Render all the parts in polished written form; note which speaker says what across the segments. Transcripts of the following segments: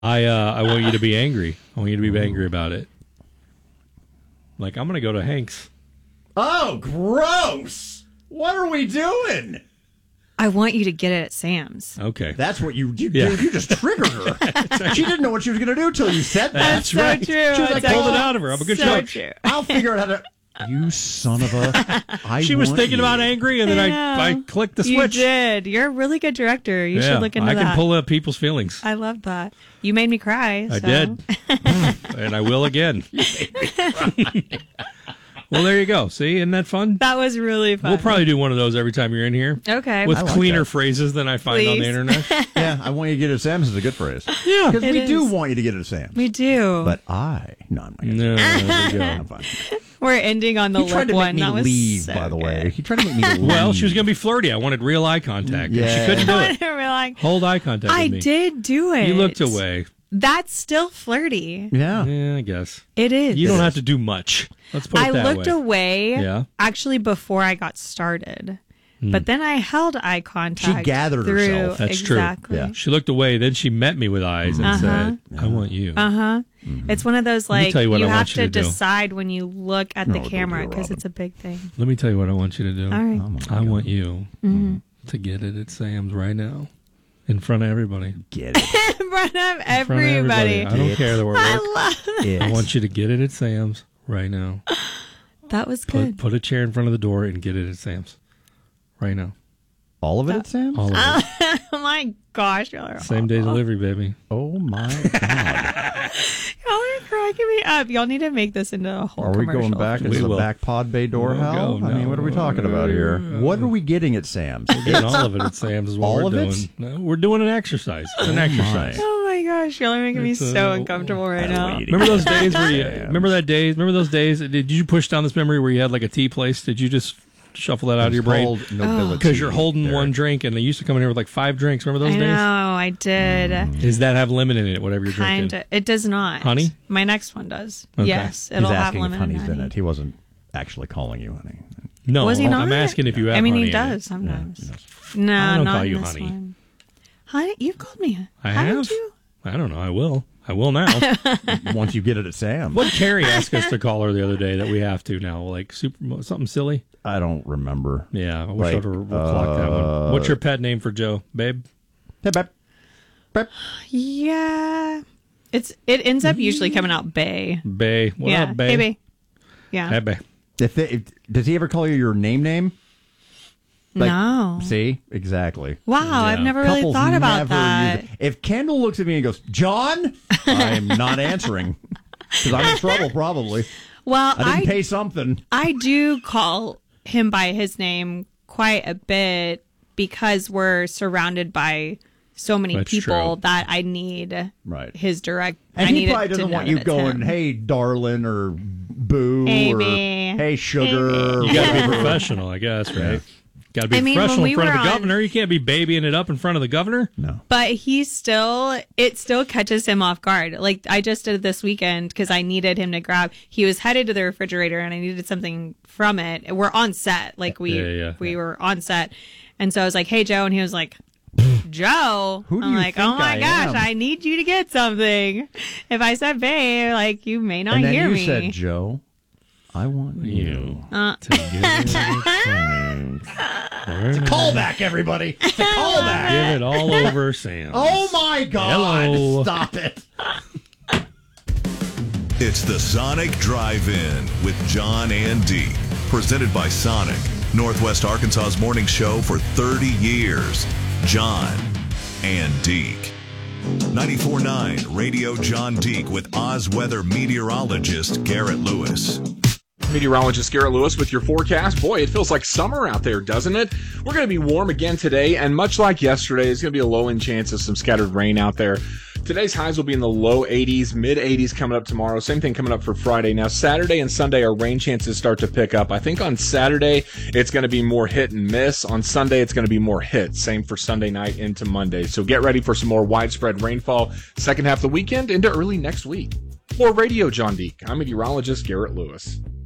Speaker 1: I want you to be angry. I want you to be angry about it. Like, I'm going to go to Hank's.
Speaker 2: Oh, gross! What are we doing?
Speaker 3: I want you to get it at Sam's.
Speaker 1: Okay.
Speaker 2: That's what you did. You just triggered her. She didn't know what she was going to do until you said that.
Speaker 1: That's
Speaker 3: so
Speaker 1: right.
Speaker 3: true.
Speaker 1: She was like, pulled it out of her. I'm a good
Speaker 3: so
Speaker 1: coach.
Speaker 3: True.
Speaker 2: I'll figure out how to... You son of a...
Speaker 1: She was thinking about angry, and then I clicked the switch.
Speaker 3: You did. You're a really good director. You should look into that.
Speaker 1: I can pull up people's feelings.
Speaker 3: I love that. You made me cry.
Speaker 1: I did. And I will again. Well, there you go. See, isn't that fun?
Speaker 3: That was really fun.
Speaker 1: We'll probably do one of those every time you're in here.
Speaker 3: Okay.
Speaker 1: With cleaner phrases than I find on the internet.
Speaker 2: Yeah, I want you to get it at Sam's is a good phrase.
Speaker 1: Yeah.
Speaker 2: Because we do want you to get it at Sam's.
Speaker 3: We do.
Speaker 2: But No, I'm not going
Speaker 1: No, there you go.
Speaker 2: I'm fine.
Speaker 3: We're ending on the
Speaker 2: He tried
Speaker 3: lip
Speaker 2: to
Speaker 3: one.
Speaker 2: make
Speaker 3: That
Speaker 2: me
Speaker 3: was
Speaker 2: leave,
Speaker 3: so
Speaker 2: by the way.
Speaker 3: good.
Speaker 2: He tried to make me leave.
Speaker 1: Well, she was going to be flirty. I wanted real eye contact.
Speaker 2: Yeah.
Speaker 1: She couldn't do
Speaker 3: I
Speaker 1: it.
Speaker 3: didn't realize.
Speaker 1: Hold eye contact
Speaker 3: I
Speaker 1: with me.
Speaker 3: did do it.
Speaker 1: You looked away.
Speaker 3: That's still flirty.
Speaker 2: Yeah.
Speaker 1: Yeah, I guess.
Speaker 3: It is.
Speaker 1: You don't have to do much. Let's put it
Speaker 3: I
Speaker 1: that
Speaker 3: looked
Speaker 1: way.
Speaker 3: away actually before I got started. But then I held eye contact.
Speaker 2: She gathered
Speaker 3: through,
Speaker 2: herself.
Speaker 1: That's
Speaker 3: exactly.
Speaker 1: true. Yeah. She looked away, then she met me with eyes and said, I want you.
Speaker 3: It's one of those, like,
Speaker 1: tell you what I
Speaker 3: have
Speaker 1: want you
Speaker 3: to
Speaker 1: to do.
Speaker 3: decide when you look at the
Speaker 2: No,
Speaker 3: camera
Speaker 2: don't do it,
Speaker 3: because
Speaker 2: Robin.
Speaker 3: it's a big thing.
Speaker 1: Let me tell you what I want you to do.
Speaker 3: All right.
Speaker 1: I want you to get it at Sam's right now. In front of everybody.
Speaker 2: Get it.
Speaker 3: In front of
Speaker 1: In front of
Speaker 3: everybody.
Speaker 1: I don't care that we're
Speaker 3: I
Speaker 1: working.
Speaker 3: love
Speaker 2: it.
Speaker 1: I want you to get it at Sam's right now.
Speaker 3: that. Was good.
Speaker 1: Put a chair in front of the door and get it at Sam's right now.
Speaker 2: All of it at Sam's?
Speaker 1: All of it.
Speaker 3: Oh my gosh, y'all are
Speaker 1: Same day
Speaker 3: awful.
Speaker 1: delivery, baby.
Speaker 2: Oh, my God.
Speaker 3: Y'all are cracking me up. Y'all need to make this into a whole
Speaker 2: Are we
Speaker 3: commercial.
Speaker 2: going back
Speaker 1: We
Speaker 2: into the
Speaker 1: will.
Speaker 2: back pod bay door,
Speaker 1: We'll
Speaker 2: Hal?
Speaker 1: go.
Speaker 2: I mean,
Speaker 1: No.
Speaker 2: what are we talking about here? What are we getting at Sam's?
Speaker 1: Getting all of it at Sam's is what
Speaker 2: All
Speaker 1: we're
Speaker 2: of it?
Speaker 1: doing. No, we're doing an exercise. It's an exercise.
Speaker 3: Oh my gosh, y'all are making me
Speaker 1: It's,
Speaker 3: so uncomfortable right now.
Speaker 1: Remember those days where you remember those days? Did you push down this memory where you had like a tea place? Did you just shuffle that out of your brain? Because you're holding one drink, and they used to come in here with like 5 drinks. Remember those
Speaker 3: I
Speaker 1: days?
Speaker 3: know, I did.
Speaker 1: Does that have lemon in it? Whatever you're drinking.
Speaker 3: Kinda. It does not.
Speaker 1: Honey?
Speaker 3: My next one does.
Speaker 1: Okay.
Speaker 3: Yes,
Speaker 2: He's
Speaker 3: it'll have
Speaker 2: asking if
Speaker 3: lemon
Speaker 2: honey's
Speaker 3: and
Speaker 2: in
Speaker 3: honey.
Speaker 2: it. He wasn't actually calling you honey.
Speaker 1: No,
Speaker 3: Was he not?
Speaker 1: I'm asking if you have.
Speaker 3: I mean,
Speaker 1: honey
Speaker 3: he
Speaker 1: in
Speaker 3: does
Speaker 1: it.
Speaker 3: sometimes. No,
Speaker 1: I don't
Speaker 3: not
Speaker 1: call
Speaker 3: in
Speaker 1: you
Speaker 3: this
Speaker 1: honey.
Speaker 3: one. Honey, you've called me.
Speaker 1: I
Speaker 3: Haven't
Speaker 1: have.
Speaker 3: you?
Speaker 1: I don't know. I will. I will now.
Speaker 2: Once you get it at Sam's.
Speaker 1: What did Carrie asked us to call her the other day that we have to now? Like something silly?
Speaker 2: I don't remember.
Speaker 1: Yeah, I wish I would have clocked that one. What's your pet name for Joe, babe?
Speaker 2: Hey, babe.
Speaker 3: Yeah. It ends up usually coming out Bay.
Speaker 1: Bay. What
Speaker 3: yeah.
Speaker 1: up, babe?
Speaker 3: Hey, Bay. Yeah.
Speaker 1: Hey, babe.
Speaker 2: Does he ever call you your name?
Speaker 3: No.
Speaker 2: See? Exactly.
Speaker 3: Wow, I've never really
Speaker 2: Couples
Speaker 3: thought about
Speaker 2: never
Speaker 3: that.
Speaker 2: use it. If Kendall looks at me and goes, John, I'm not answering. Because I'm in trouble, probably.
Speaker 3: Well,
Speaker 2: I didn't pay something.
Speaker 3: I do call him by his name quite a bit because we're surrounded by so many
Speaker 1: That's
Speaker 3: people
Speaker 1: true.
Speaker 3: that I need his direct.
Speaker 2: And
Speaker 3: I
Speaker 2: he
Speaker 3: need
Speaker 2: probably
Speaker 3: it to
Speaker 2: doesn't
Speaker 3: know
Speaker 2: want you
Speaker 3: that it's
Speaker 2: going,
Speaker 3: him.
Speaker 2: hey, darling, or boo,
Speaker 3: Hey,
Speaker 2: or
Speaker 3: babe.
Speaker 2: hey, sugar.
Speaker 1: You got to be professional, I guess, right? Got to be
Speaker 3: I mean, when
Speaker 1: professional
Speaker 3: we
Speaker 1: in front of
Speaker 3: were
Speaker 1: the
Speaker 3: on-
Speaker 1: governor. You can't be babying it up in front of the governor.
Speaker 2: No.
Speaker 3: But it still catches him off guard. Like I just did it this weekend because I needed him to grab. He was headed to the refrigerator and I needed something from it. We're on set, like we were on set, and so I was like, "Hey, Joe," and he was like, "Joe."
Speaker 2: Who do
Speaker 3: I'm
Speaker 2: you
Speaker 3: like,
Speaker 2: think
Speaker 3: "Oh my
Speaker 2: I
Speaker 3: gosh,
Speaker 2: am?"
Speaker 3: I need you to get something." If I said "babe," like you may not
Speaker 2: And then
Speaker 3: hear
Speaker 2: you
Speaker 3: me.
Speaker 2: said, Joe, I want you
Speaker 1: to get
Speaker 2: It's a callback, everybody. It's a callback.
Speaker 1: Give it all over Sam.
Speaker 2: Oh, my God.
Speaker 1: Hello.
Speaker 2: Stop it.
Speaker 4: It's the Sonic Drive-In with John and Deke. Presented by Sonic, Northwest Arkansas's morning show for 30 years. John and Deke. 94.9 Radio John Deke with Oz weather meteorologist Garrett Lewis.
Speaker 5: Meteorologist Garrett Lewis with your forecast. Boy, it feels like summer out there, doesn't it? We're going to be warm again today, and much like yesterday, there's going to be a low-end chance of some scattered rain out there. Today's highs will be in the low 80s, mid 80s coming up tomorrow. Same thing coming up for Friday. Now, Saturday and Sunday, our rain chances start to pick up. I think on Saturday, it's going to be more hit and miss. On Sunday, it's going to be more hit. Same for Sunday night into Monday. So get ready for some more widespread rainfall second half of the weekend into early next week. For Radio John Deke, I'm meteorologist Garrett Lewis.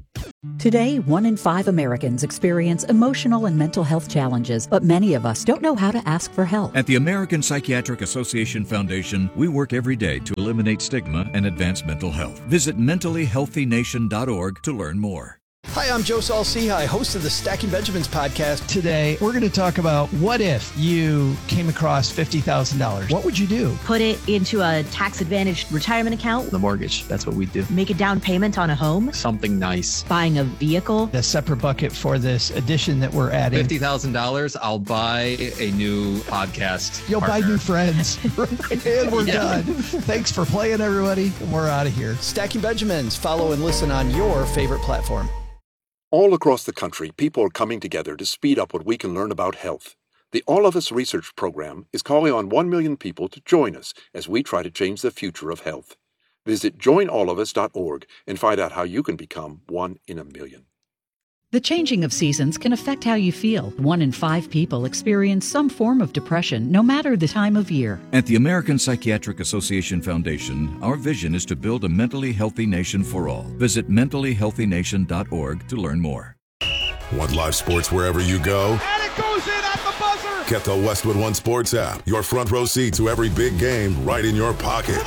Speaker 6: Today, 1 in 5 Americans experience emotional and mental health challenges, but many of us don't know how to ask for help.
Speaker 7: At the American Psychiatric Association Foundation, we work every day to eliminate stigma and advance mental health. Visit mentallyhealthynation.org to learn more.
Speaker 8: Hi, I'm Joe Saul-Sehy, host of the Stacking Benjamins podcast.
Speaker 9: Today, we're going to talk about what if you came across $50,000? What would you do?
Speaker 10: Put it into a tax-advantaged retirement account.
Speaker 9: The mortgage, that's what we do.
Speaker 10: Make a down payment on a home.
Speaker 11: Something nice.
Speaker 10: Buying a vehicle.
Speaker 9: A separate bucket for this addition that we're adding.
Speaker 11: $50,000, I'll buy a new podcast
Speaker 9: You'll
Speaker 11: partner.
Speaker 9: buy new friends. And we're done. Thanks for playing, everybody. We're out of here.
Speaker 8: Stacking Benjamins. Follow and listen on your favorite platform.
Speaker 12: All across the country, people are coming together to speed up what we can learn about health. The All of Us Research Program is calling on 1 million people to join us as we try to change the future of health. Visit joinallofus.org and find out how you can become 1 in a million.
Speaker 6: The changing of seasons can affect how you feel. 1 in 5 people experience some form of depression, no matter the time of year.
Speaker 7: At the American Psychiatric Association Foundation, our vision is to build a mentally healthy nation for all. Visit mentallyhealthynation.org to learn more.
Speaker 13: Want live sports wherever you go?
Speaker 14: And it goes in at the buzzer!
Speaker 13: Get the Westwood One Sports app. Your front row seat to every big game right in your pocket.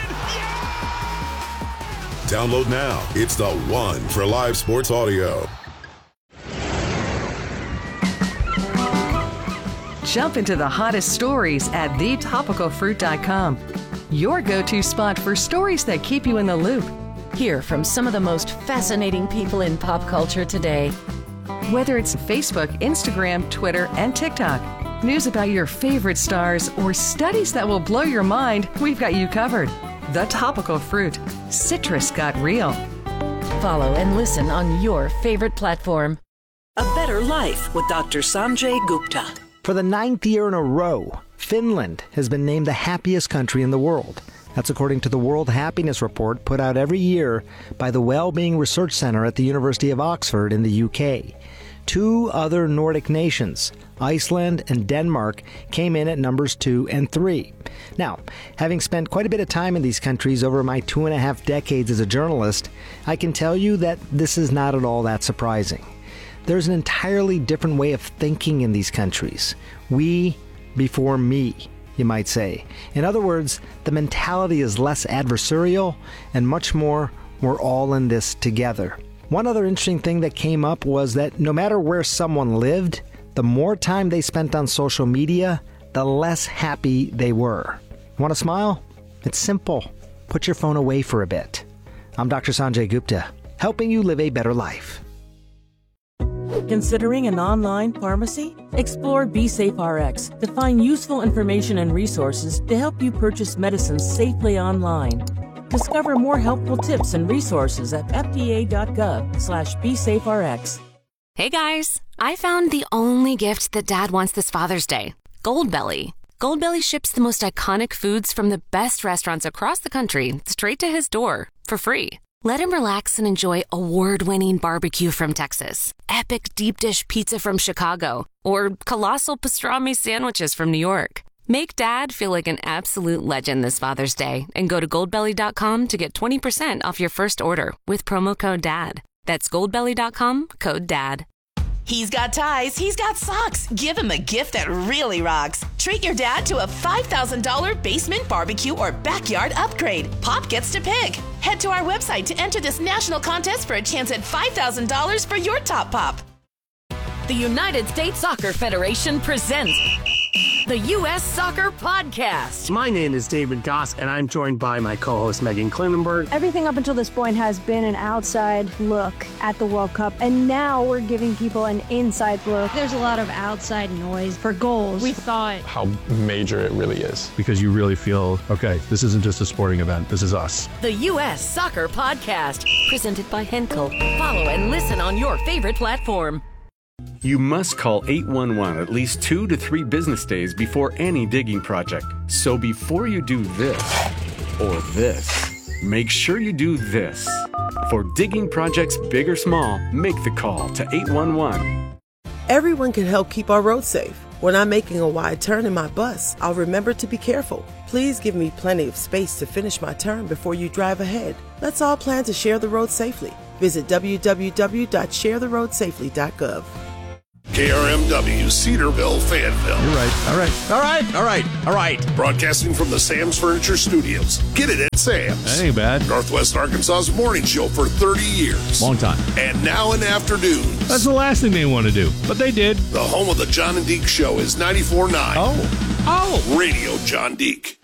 Speaker 13: Download now. It's the one for live sports audio.
Speaker 15: Jump into the hottest stories at thetopicalfruit.com. Your go-to spot for stories that keep you in the loop.
Speaker 16: Hear from some of the most fascinating people in pop culture today.
Speaker 15: Whether it's Facebook, Instagram, Twitter, and TikTok, news about your favorite stars, or studies that will blow your mind, we've got you covered. The Topical Fruit. Citrus got real.
Speaker 16: Follow and listen on your favorite platform.
Speaker 17: A Better Life with Dr. Sanjay Gupta.
Speaker 18: For the 9th year in a row, Finland has been named the happiest country in the world. That's according to the World Happiness Report put out every year by the Wellbeing Research Centre at the University of Oxford in the UK. 2 other Nordic nations, Iceland and Denmark, came in at numbers 2 and 3. Now, having spent quite a bit of time in these countries over my 2.5 decades as a journalist, I can tell you that this is not at all that surprising. There's an entirely different way of thinking in these countries. We before me, you might say. In other words, the mentality is less adversarial and much more, we're all in this together. One other interesting thing that came up was that no matter where someone lived, the more time they spent on social media, the less happy they were. Want to smile? It's simple. Put your phone away for a bit. I'm Dr. Sanjay Gupta, helping you live a better life.
Speaker 19: Considering an online pharmacy? Explore BeSafeRx to find useful information and resources to help you purchase medicines safely online. Discover more helpful tips and resources at fda.gov/BeSafeRx.
Speaker 20: Hey guys, I found the only gift that Dad wants this Father's Day. Goldbelly. Goldbelly ships the most iconic foods from the best restaurants across the country straight to his door for free. Let him relax and enjoy award-winning barbecue from Texas, epic deep dish pizza from Chicago, or colossal pastrami sandwiches from New York. Make Dad feel like an absolute legend this Father's Day and go to goldbelly.com to get 20% off your first order with promo code DAD. That's goldbelly.com, code DAD.
Speaker 4: He's got ties, he's got socks. Give him a gift that really rocks. Treat your dad to a $5,000 basement barbecue or backyard upgrade. Pop gets to pick. Head to our website to enter this national contest for a chance at $5,000 for your top pop.
Speaker 17: The United States Soccer Federation presents the U.S. Soccer Podcast.
Speaker 6: My name is David Goss, and I'm joined by my co-host Megan Klinenberg.
Speaker 2: Everything up until this point has been an outside look at the World Cup, and now we're giving people an inside look.
Speaker 5: There's a lot of outside noise for goals.
Speaker 19: We thought
Speaker 16: how major it really is.
Speaker 18: Because you really feel, okay, this isn't just a sporting event, this is us.
Speaker 17: The U.S. Soccer Podcast, presented by Henkel. Follow and listen on your favorite platform.
Speaker 20: You must call 811 at least 2 to 3 business days before any digging project. So before you do this or this, make sure you do this. For digging projects big or small, make the call to 811.
Speaker 9: Everyone can help keep our roads safe. When I'm making a wide turn in my bus, I'll remember to be careful. Please give me plenty of space to finish my turn before you drive ahead. Let's all plan to share the road safely. Visit www.sharetheroadsafely.gov.
Speaker 21: KRMW, Cedarville, Fayetteville.
Speaker 1: You're right.
Speaker 21: All right. Broadcasting from the Sam's Furniture Studios. Get it at Sam's.
Speaker 1: That ain't bad.
Speaker 21: Northwest Arkansas's morning show for 30 years.
Speaker 1: Long time.
Speaker 21: And now in afternoons.
Speaker 1: That's the last thing they want to do, but they did.
Speaker 21: The home of the John and Deke Show is 94.9.
Speaker 1: Oh.
Speaker 21: Radio John Deke.